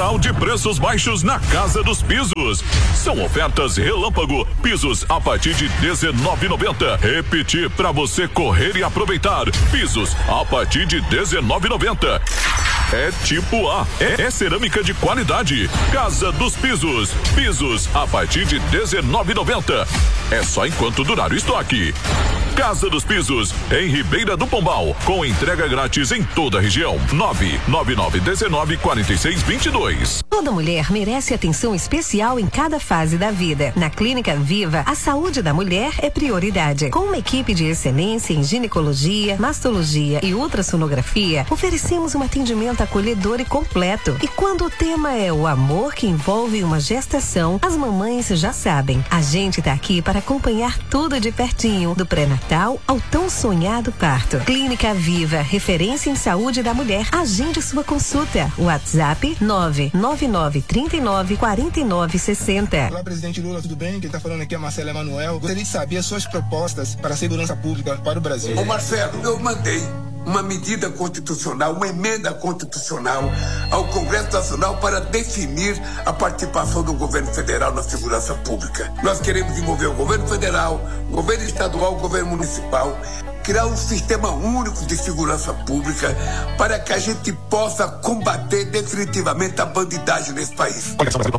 Natal de preços baixos na Casa dos Pisos. São ofertas relâmpago, pisos a partir de R$19,90. Repetir para você correr e aproveitar. Pisos a partir de R$19,90. É tipo A, é cerâmica de qualidade. Casa dos Pisos. Pisos a partir de R$19,90. É só enquanto durar o estoque. Casa dos Pisos, em Ribeira do Pombal, com entrega grátis em toda a região. 999194622. Toda mulher merece atenção especial em cada fase da vida. Na Clínica Viva, a saúde da mulher é prioridade. Com uma equipe de excelência em ginecologia, mastologia e ultrassonografia, oferecemos um atendimento acolhedor e completo. E quando o tema é o amor que envolve uma gestação, as mamães já sabem. A gente tá aqui para acompanhar tudo de pertinho, do pré-natal ao tão sonhado parto. Clínica Viva, referência em saúde da mulher. Agende sua consulta. WhatsApp 999394960. Olá, presidente Lula, tudo bem? Quem tá falando aqui é Marcelo Emanuel. Gostaria de saber as suas propostas para a segurança pública para o Brasil. Ô Marcelo, eu mandei uma medida constitucional, uma emenda constitucional ao Congresso Nacional para definir a participação do governo federal na segurança pública. Nós queremos envolver o governo federal, o governo estadual, o governo municipal, criar um sistema único de segurança pública para que a gente possa combater definitivamente a bandidagem nesse país.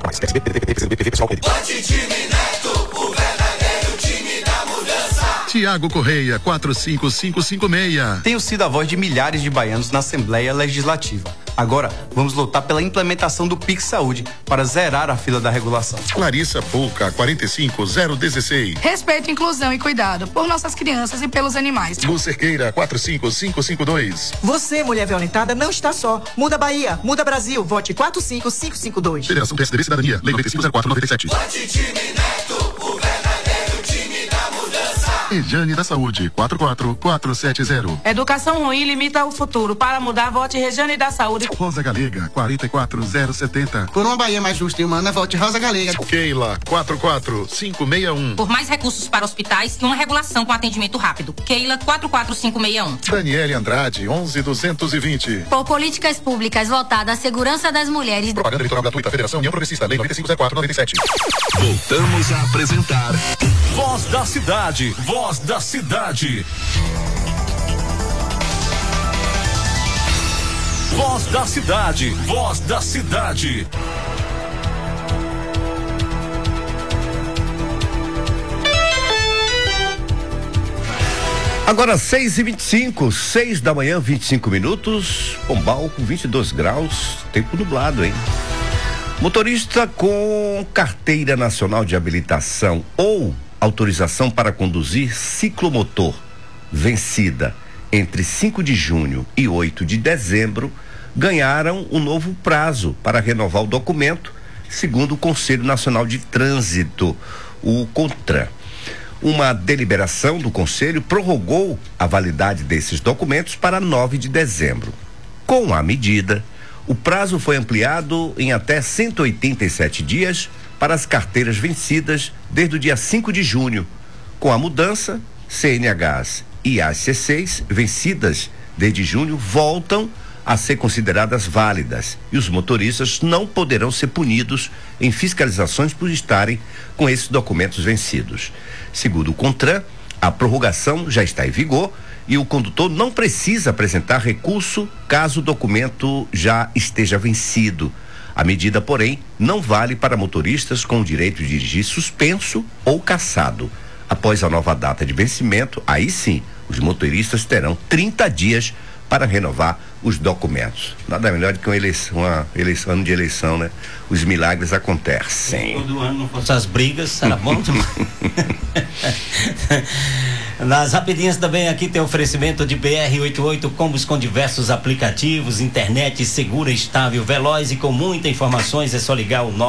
Tiago Correia, 45556. Tenho sido a voz de milhares de baianos na Assembleia Legislativa. Agora, vamos lutar pela implementação do Pix Saúde para zerar a fila da regulação. Larissa Pouca, 45016. Respeito, inclusão e cuidado por nossas crianças e pelos animais. Lucerqueira, 45552. Você, mulher violentada, não está só. Muda Bahia, muda Brasil. Vote 45552. Federação PSDB Cidadania, Lei 950497. Vote time Neto, o verdadeiro time da mudança. Rejane da Saúde, 44470. Educação ruim limita o futuro. Para mudar, vote Rejane da Saúde. Rosa Galega, 44070. Por uma Bahia mais justa e humana, vote Rosa Galega. Keila, 44561. Por mais recursos para hospitais e uma regulação com atendimento rápido. Keila, 44561. Daniele Andrade, 11220. Por políticas públicas voltadas à segurança das mulheres. Propaganda eleitoral gratuita, Federação União Progressista, Lei 950497. Voltamos a apresentar Voz da Cidade. Voz da Cidade. Voz da Cidade. Voz da Cidade. Agora 6h25, 6 da manhã, 25 minutos. Pombal com 22 graus, tempo nublado, hein? Motorista com carteira nacional de habilitação ou autorização para conduzir ciclomotor vencida entre 5 de junho e 8 de dezembro ganharam um novo prazo para renovar o documento, segundo o Conselho Nacional de Trânsito, o CONTRAN. Uma deliberação do Conselho prorrogou a validade desses documentos para 9 de dezembro. Com a medida, o prazo foi ampliado em até 187 dias para as carteiras vencidas desde o dia 5 de junho. Com a mudança, CNHs e as C6 vencidas desde junho voltam a ser consideradas válidas e os motoristas não poderão ser punidos em fiscalizações por estarem com esses documentos vencidos. Segundo o CONTRAN, a prorrogação já está em vigor e o condutor não precisa apresentar recurso caso o documento já esteja vencido. A medida, porém, não vale para motoristas com o direito de dirigir suspenso ou cassado. Após a nova data de vencimento, aí sim, os motoristas terão 30 dias para renovar os documentos. Nada melhor do que ano de eleição, né? Os milagres acontecem. Todo ano não fosse as brigas, era bom demais. Nas rapidinhas também aqui tem oferecimento de BR-88 combos com diversos aplicativos, internet segura, estável, veloz e com muitas informações. É só ligar o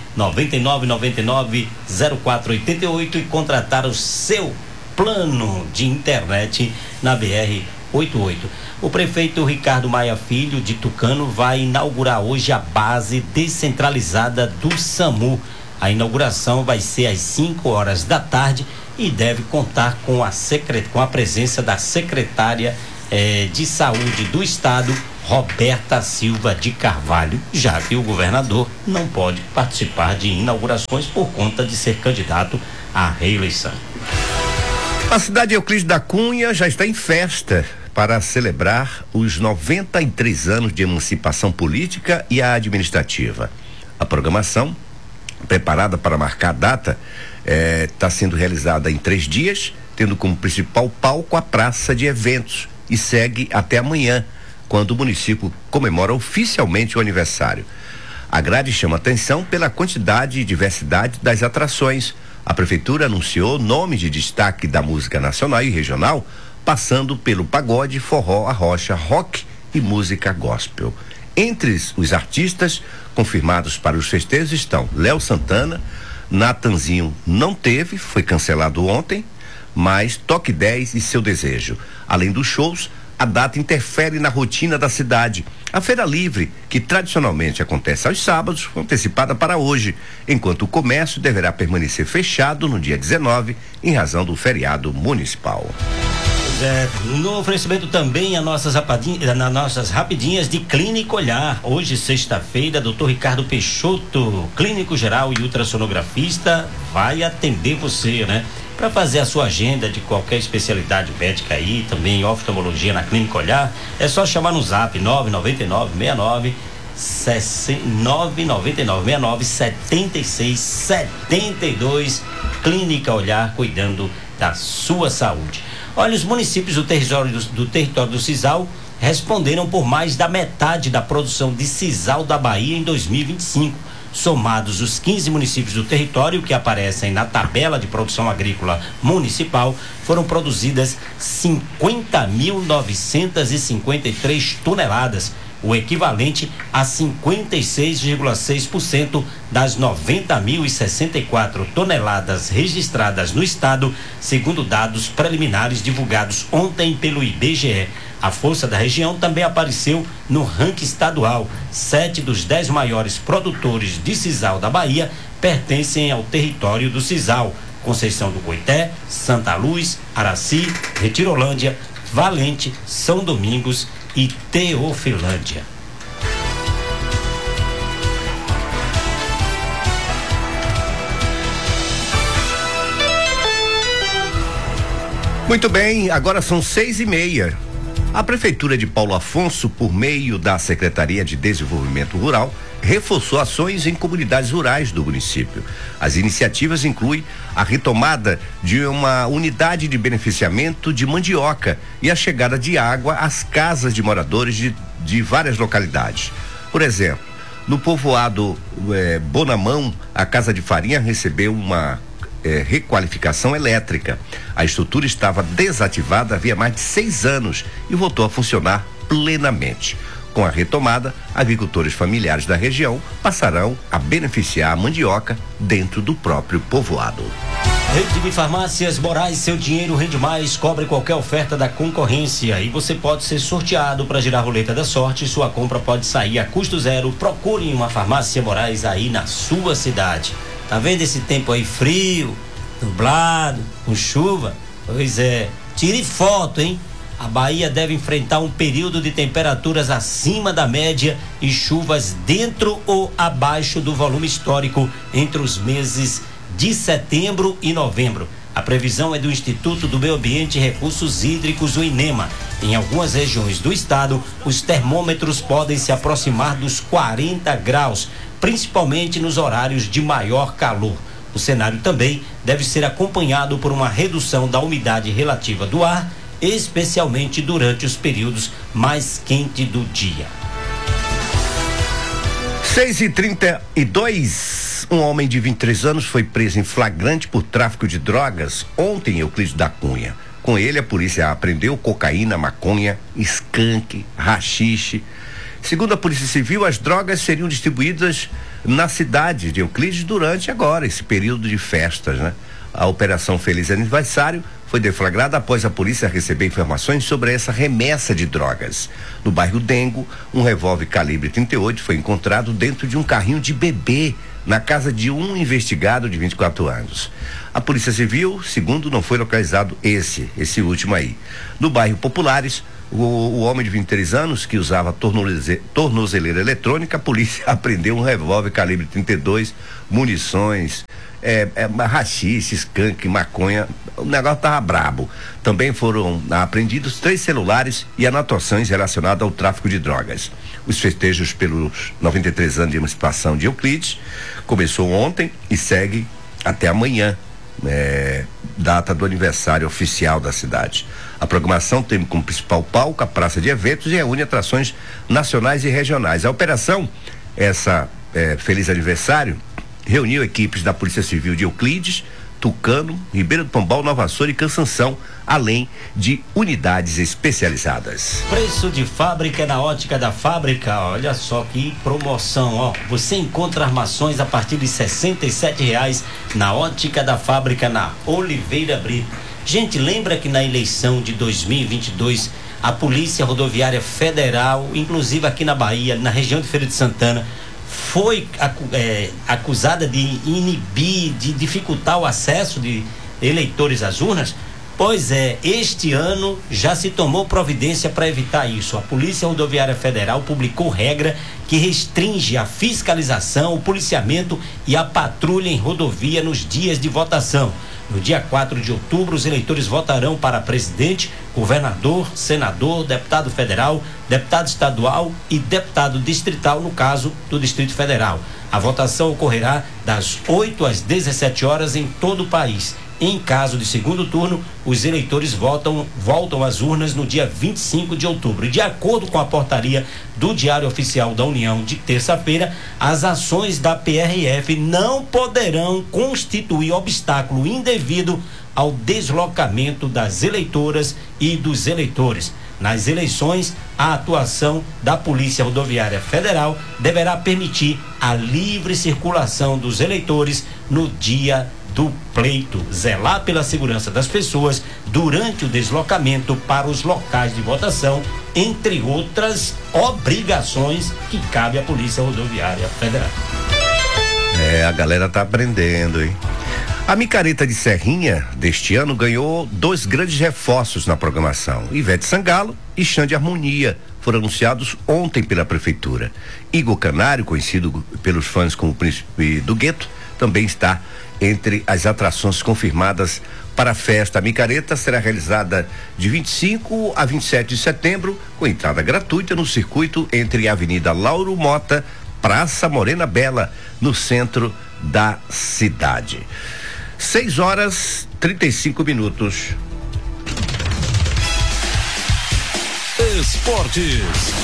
999990488 e contratar o seu plano de internet na BR-88. O prefeito Ricardo Maia Filho, de Tucano, vai inaugurar hoje a base descentralizada do SAMU. A inauguração vai ser às 5 horas da tarde e deve contar com a presença da secretária de Saúde do Estado, Roberta Silva de Carvalho, já que o governador não pode participar de inaugurações por conta de ser candidato à reeleição. A cidade de Euclides da Cunha já está em festa para celebrar os 93 anos de emancipação política e administrativa. A programação, preparada para marcar a data, está sendo realizada em 3 dias, tendo como principal palco a praça de eventos e segue até amanhã, quando o município comemora oficialmente o aniversário. A grade chama atenção pela quantidade e diversidade das atrações. A prefeitura anunciou nomes de destaque da música nacional e regional, passando pelo pagode, forró, arrocha, rock e música gospel. Entre os artistas confirmados para os festejos estão Léo Santana, Natanzinho não teve, foi cancelado ontem, mas Toque 10 e Seu Desejo. Além dos shows, a data interfere na rotina da cidade. A Feira Livre, que tradicionalmente acontece aos sábados, foi antecipada para hoje, enquanto o comércio deverá permanecer fechado no dia 19, em razão do feriado municipal. No oferecimento também nas nossas rapidinhas de Clínica Olhar. Hoje, sexta-feira, Dr. Ricardo Peixoto, clínico geral e ultrassonografista, vai atender você, né? Para fazer a sua agenda de qualquer especialidade médica aí, também oftalmologia na Clínica Olhar, é só chamar no zap 999-69-76-72, Clínica Olhar, cuidando da sua saúde. Olha, os municípios do território do Sisal responderam por mais da metade da produção de sisal da Bahia em 2025. Somados os 15 municípios do território que aparecem na tabela de produção agrícola municipal, foram produzidas 50.953 toneladas, o equivalente a 56,6% das 90.064 toneladas registradas no estado, segundo dados preliminares divulgados ontem pelo IBGE. A força da região também apareceu no ranking estadual. 7 dos 10 maiores produtores de sisal da Bahia pertencem ao território do sisal: Conceição do Coité, Santa Luz, Araci, Retirolândia, Valente, São Domingos e Teofilândia. Muito bem, agora são 6:30. A Prefeitura de Paulo Afonso, por meio da Secretaria de Desenvolvimento Rural, reforçou ações em comunidades rurais do município. As iniciativas incluem a retomada de uma unidade de beneficiamento de mandioca e a chegada de água às casas de moradores de várias localidades. Por exemplo, no povoado Bonamão, a Casa de Farinha recebeu uma requalificação elétrica. A estrutura estava desativada havia mais de 6 anos e voltou a funcionar plenamente. Com a retomada, agricultores familiares da região passarão a beneficiar a mandioca dentro do próprio povoado. Rede de Farmácias Moraes, seu dinheiro rende mais, cobre qualquer oferta da concorrência e você pode ser sorteado para girar a roleta da sorte. Sua compra pode sair a custo zero. Procure uma Farmácia Moraes aí na sua cidade. Tá vendo esse tempo aí frio, nublado, com chuva? Pois é, tire foto, hein? A Bahia deve enfrentar um período de temperaturas acima da média e chuvas dentro ou abaixo do volume histórico entre os meses de setembro e novembro. A previsão é do Instituto do Meio Ambiente e Recursos Hídricos, o INEMA. Em algumas regiões do estado, os termômetros podem se aproximar dos 40 graus, principalmente nos horários de maior calor. O cenário também deve ser acompanhado por uma redução da umidade relativa do ar, especialmente durante os períodos mais quentes do dia. 6:32. Um homem de 23 anos foi preso em flagrante por tráfico de drogas ontem em Euclides da Cunha. Com ele, a polícia apreendeu cocaína, maconha, skunk, haxixe. Segundo a Polícia Civil, as drogas seriam distribuídas na cidade de Euclides durante agora esse período de festas, né? A Operação Feliz Aniversário foi deflagrada após a polícia receber informações sobre essa remessa de drogas. No bairro Dengo, um revólver calibre 38 foi encontrado dentro de um carrinho de bebê na casa de um investigado de 24 anos. A Polícia Civil, segundo, não foi localizado esse último aí. No bairro Populares, O homem de 23 anos que usava tornozeleira eletrônica, a polícia apreendeu um revólver calibre 32, munições, haxixe, skunk, maconha, o negócio tava brabo. Também foram apreendidos 3 celulares e anotações relacionadas ao tráfico de drogas. Os festejos pelos 93 anos de emancipação de Euclides começou ontem e segue até amanhã, data do aniversário oficial da cidade. A programação tem como principal palco a praça de eventos e reúne atrações nacionais e regionais. A operação, Feliz Aniversário, reuniu equipes da Polícia Civil de Euclides, Tucano, Ribeira do Pombal, Nova Açores e Cansanção, além de unidades especializadas. Preço de fábrica na Ótica da Fábrica, olha só que promoção, ó. Você encontra armações a partir de R$67 na Ótica da Fábrica, na Oliveira Brito. Gente, lembra que na eleição de 2022 a Polícia Rodoviária Federal, inclusive aqui na Bahia, na região de Feira de Santana, foi acusada de inibir, de dificultar o acesso de eleitores às urnas? Pois é, este ano já se tomou providência para evitar isso. A Polícia Rodoviária Federal publicou regra que restringe a fiscalização, o policiamento e a patrulha em rodovia nos dias de votação. No dia 4 de outubro, os eleitores votarão para presidente, governador, senador, deputado federal, deputado estadual e deputado distrital, no caso do Distrito Federal. A votação ocorrerá das 8 às 17 horas em todo o país. Em caso de segundo turno, os eleitores voltam às urnas no dia 25 de outubro. E de acordo com a portaria do Diário Oficial da União de terça-feira, as ações da PRF não poderão constituir obstáculo indevido ao deslocamento das eleitoras e dos eleitores. Nas eleições, a atuação da Polícia Rodoviária Federal deverá permitir a livre circulação dos eleitores no dia do pleito, zelar pela segurança das pessoas durante o deslocamento para os locais de votação, entre outras obrigações que cabe à Polícia Rodoviária Federal. A galera tá aprendendo, hein? A micareta de Serrinha deste ano ganhou 2 grandes reforços na programação. Ivete Sangalo e Xande Harmonia foram anunciados ontem pela prefeitura. Igor Canário, conhecido pelos fãs como o Príncipe do Gueto, também está entre as atrações confirmadas para a festa. A micareta será realizada de 25 a 27 de setembro, com entrada gratuita no circuito entre a Avenida Lauro Mota, Praça Morena Bela, no centro da cidade. 6h35. Esportes.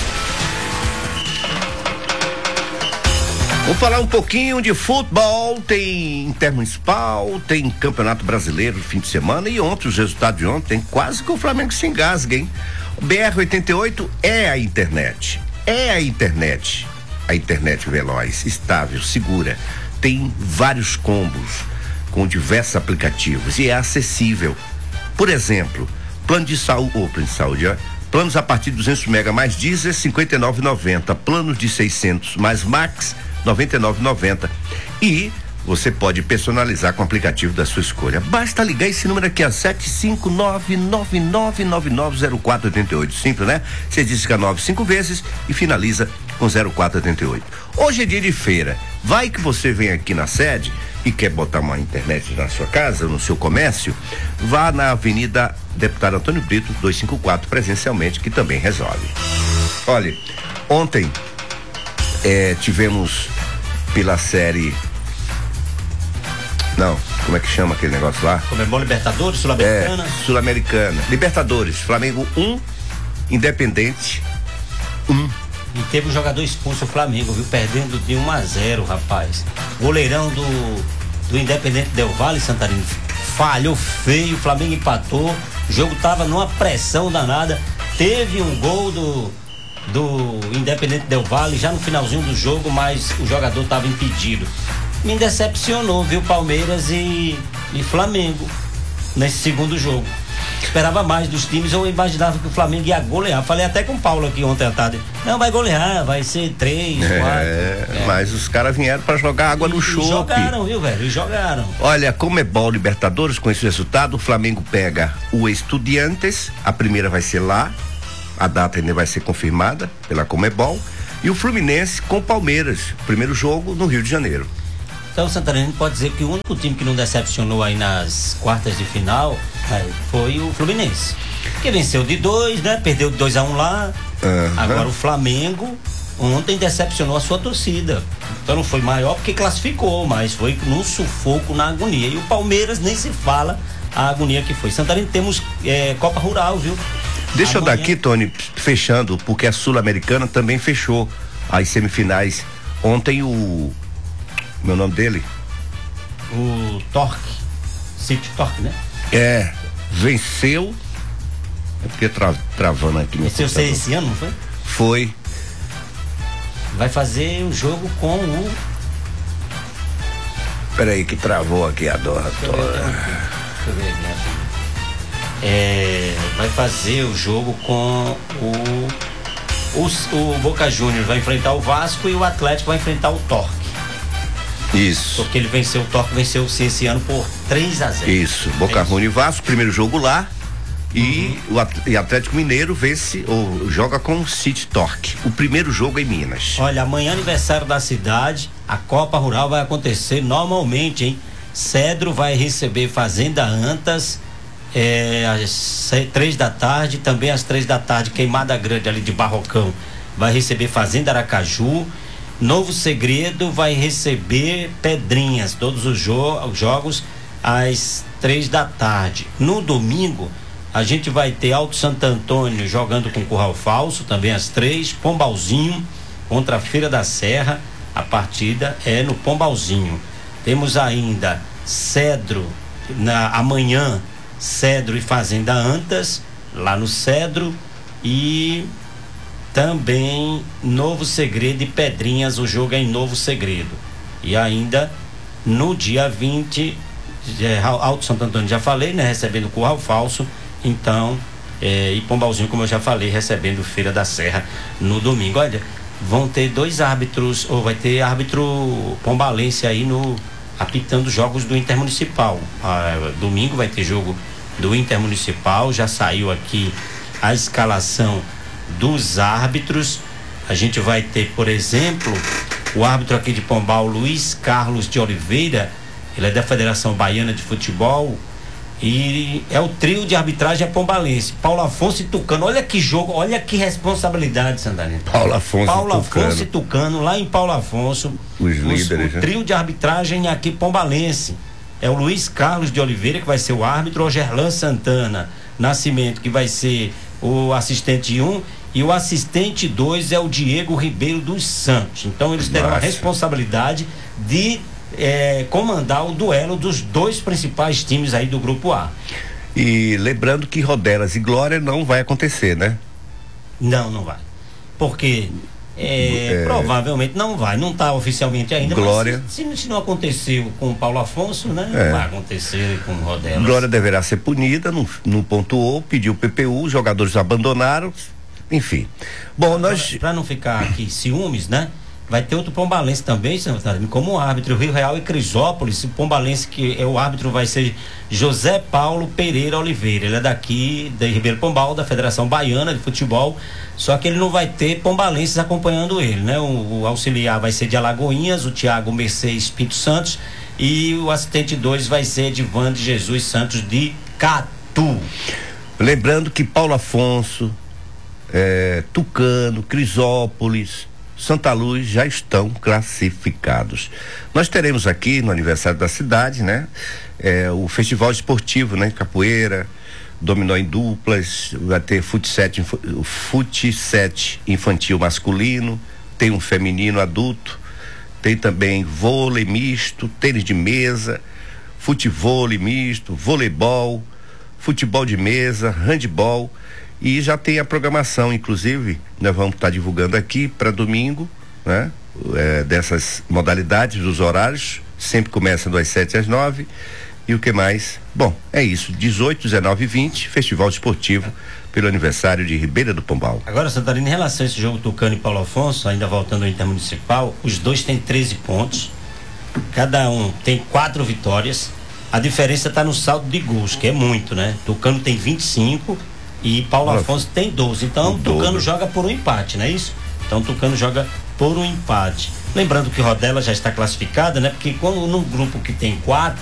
Vou falar um pouquinho de futebol. Tem Intermunicipal, tem Campeonato Brasileiro no fim de semana e ontem, os resultados de ontem, quase que o Flamengo se engasga, hein? O BR-88 é a internet. A internet veloz, estável, segura. Tem vários combos com diversos aplicativos e é acessível. Por exemplo, plano de saúde, planos a partir de 200 mega mais diesel, R$ 59,90. Planos de 600 mais Max, R$ 99,90. E você pode personalizar com o aplicativo da sua escolha. Basta ligar esse número aqui, 75999990488. Simples, né? Você disca 5 vezes e finaliza com 0488. Hoje é dia de feira. Vai que você vem aqui na sede e quer botar uma internet na sua casa, no seu comércio, vá na Avenida Deputado Antônio Brito, 254, presencialmente, que também resolve. Olha, ontem tivemos pela série... Não, como é que chama aquele negócio lá? Comebol Libertadores, Sul-Americana? Sul-Americana. Libertadores, Flamengo 1, Independente 1. E teve um jogador expulso, o Flamengo, viu? Perdendo de 1-0, rapaz. Goleirão do Independente Del Valle, Santarém, falhou feio, o Flamengo empatou. O jogo tava numa pressão danada. Teve um gol do Independente Del Valle já no finalzinho do jogo, mas o jogador tava impedido. Me decepcionou, viu? Palmeiras e Flamengo nesse segundo jogo. Esperava mais dos times, eu imaginava que o Flamengo ia golear. Falei até com o Paulo aqui ontem à tarde. Não, vai golear, vai ser 3, 4. Mas os caras vieram pra jogar água no chope. Jogaram, viu, velho? E jogaram. Olha, Comebol Libertadores, com esse resultado, o Flamengo pega o Estudiantes, a primeira vai ser lá, a data ainda vai ser confirmada pela Conmebol, e o Fluminense com o Palmeiras, primeiro jogo no Rio de Janeiro. Então o Santarém pode dizer que o único time que não decepcionou aí nas quartas de final foi o Fluminense, que venceu de 2, né? Perdeu de 2-1 lá. Agora o Flamengo ontem decepcionou a sua torcida, então não foi maior porque classificou, mas foi num sufoco, na agonia. E o Palmeiras nem se fala a agonia que foi. Santarém temos Copa Rural, viu? Deixa eu dar aqui, Tony, fechando, porque a Sul-Americana também fechou as semifinais. Ontem meu nome dele? O Torque, City Torque, né? Venceu. É porque travando aqui. Venceu você esse ano, não foi? Foi. Vai fazer o jogo com o... Peraí que travou aqui a dor. Deixa eu ver aqui. Vai fazer o jogo com o Boca Juniors, vai enfrentar o Vasco, e o Atlético vai enfrentar o Torque. Isso. Porque ele venceu, o Torque venceu esse ano por 3-0. Isso, Boca Juniors e Vasco, primeiro jogo lá. E o Atlético Mineiro vence ou joga com o City Torque. O primeiro jogo em Minas. Olha, amanhã aniversário da cidade, a Copa Rural vai acontecer normalmente, hein? Cedro vai receber Fazenda Antas às 3 da tarde, também às 3 da tarde, Queimada Grande ali de Barrocão vai receber Fazenda Aracaju. Novo Segredo vai receber Pedrinhas, todos os jogos às 3 da tarde. No domingo a gente vai ter Alto Santo Antônio jogando com Curral Falso, também às 3, Pombalzinho contra a Feira da Serra, a partida é no Pombalzinho. Temos ainda Cedro, amanhã, Cedro e Fazenda Antas, lá no Cedro, e também Novo Segredo e Pedrinhas, o jogo é em Novo Segredo. E ainda no dia 20, Alto Santo Antônio já falei, né? Recebendo Curral Falso, então, e Pombalzinho, como eu já falei, recebendo Feira da Serra no domingo. Olha, vão ter 2 árbitros, ou vai ter árbitro pombalense aí apitando jogos do Intermunicipal. Domingo vai ter jogo do Intermunicipal, já saiu aqui a escalação dos árbitros. A gente vai ter, por exemplo, o árbitro aqui de Pombal, Luiz Carlos de Oliveira, ele é da Federação Baiana de Futebol, e é o trio de arbitragem pombalense, Paulo Afonso e Tucano. Olha que jogo, olha que responsabilidade, Santarém. Paulo Afonso e Tucano, lá em Paulo Afonso, os líderes, o trio de arbitragem aqui pombalense é o Luiz Carlos de Oliveira, que vai ser o árbitro, o Gerlan Santana Nascimento, que vai ser o assistente 1, e o assistente 2 é o Diego Ribeiro dos Santos. Então eles terão a responsabilidade de comandar o duelo dos 2 principais times aí do Grupo A. E lembrando que Rodelas e Glória não vai acontecer, né? Não vai. Porque provavelmente não vai. Não está oficialmente ainda, Glória. Mas se não aconteceu com o Paulo Afonso, né? Não vai acontecer com o Rodelas. Glória deverá ser punida, não pontuou, pediu PPU, os jogadores abandonaram, enfim. Bom, para não ficar aqui ciúmes, né? Vai ter outro pombalense também, como árbitro, Rio Real e Crisópolis. O pombalense que é o árbitro vai ser José Paulo Pereira Oliveira. Ele é daqui de Ribeiro Pombal, da Federação Baiana de Futebol. Só que ele não vai ter pombalenses acompanhando ele, né? O auxiliar vai ser de Alagoinhas, o Tiago Mercedes Pinto Santos, e o assistente 2 vai ser de Van de Jesus Santos de Catu. Lembrando que Paulo Afonso, Tucano, Crisópolis, Santa Luz já estão classificados. Nós teremos aqui no aniversário da cidade, né? O festival esportivo, né? Capoeira, dominó em duplas, vai ter fut 7 infantil masculino, tem um feminino adulto, tem também vôlei misto, tênis de mesa, futevôlei misto, voleibol, futebol de mesa, handebol. E já tem a programação, inclusive, nós vamos estar divulgando aqui para domingo, né? Dessas modalidades, dos horários, sempre começa das 7 às 9. E o que mais? Bom, é isso, 18, 19 e 20, Festival Esportivo pelo aniversário de Ribeira do Pombal. Agora, Santarém, em relação a esse jogo Tucano e Paulo Afonso, ainda voltando ao Intermunicipal, os 2 têm 13 pontos, cada um tem 4 vitórias, a diferença está no saldo de gols, que é muito, né? Tucano tem 25 e Paulo Afonso tem 12. Então, Tucano joga por um empate, não é isso? Então, Tucano joga por um empate. Lembrando que Rodela já está classificada, né? Porque quando num grupo que tem 4,